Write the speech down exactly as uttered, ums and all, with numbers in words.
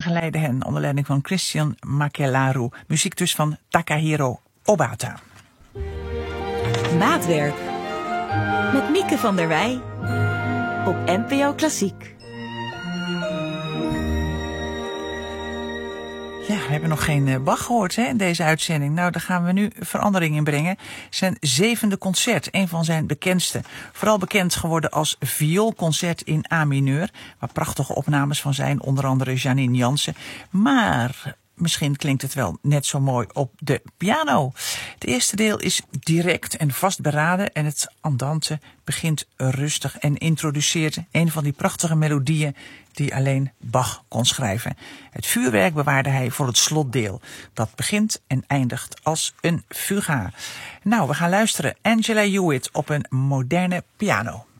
begeleidde hen onder leiding van Christian Makelaru. Muziek dus van Takahiro Obata. Maatwerk met Mieke van der Wij op N P O Klassiek. Ja, we hebben nog geen Bach gehoord hè, in deze uitzending. Nou, daar gaan we nu verandering in brengen. Zijn zevende concert, een van zijn bekendste. Vooral bekend geworden als vioolconcert in A mineur. Waar prachtige opnames van zijn, onder andere Janine Jansen. Maar misschien klinkt het wel net zo mooi op de piano. Het eerste deel is direct en vastberaden en het andante begint rustig en introduceert een van die prachtige melodieën die alleen Bach kon schrijven. Het vuurwerk bewaarde hij voor het slotdeel. Dat begint en eindigt als een fuga. Nou, we gaan luisteren. Angela Hewitt op een moderne piano.